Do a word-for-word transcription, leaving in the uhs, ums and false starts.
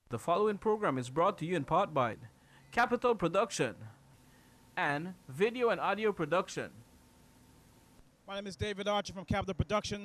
The following program is brought to you in part by Capital Production and Video and Audio Production. My name is David Archer from Capital Production.